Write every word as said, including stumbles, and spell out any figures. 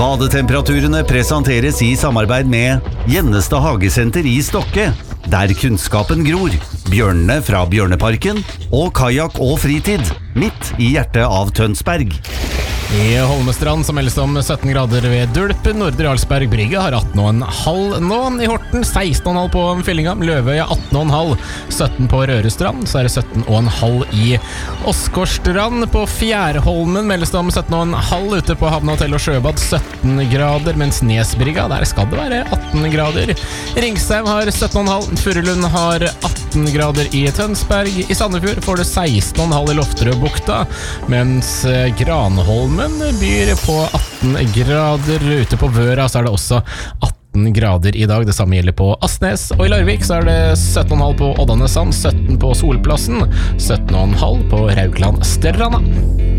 Badetemperaturene presenteres i samarbeid med Gjennestad Hagesenter i Stokke, der kunnskapen gror, bjørnene fra Bjørneparken og kajak og fritid, midt i hjertet av Tønsberg. I Holmestrand som meldes om sytten grader ved Dulp. Nordre Jarlsberg Brygge har atten komma fem nå. I Horten seksten komma fem på Fyllinga. Løvøya atten komma fem. sytten på Rørestrand, så er det sytten komma fem i Åsgårdstrand. På Fjærholmen meldes det om sytten komma fem ute på Havna Hotell og Sjøbad, sytten grader, mens Nesbrygga, der skal det være atten grader. Ringsheim har sytten komma fem. Furulund har atten grader i Tønsberg. I Sandefjord får du seksten komma fem i Lofterødbukta, mens Granholmen byr på atten grader. Ute på Vøra så er det også atten grader i dag. Det samme gjelder på Asnes. Og i Larvik så er det sytten komma fem på Oddanesand, sytten på Solplassen, sytten komma fem på Raukland Stranda.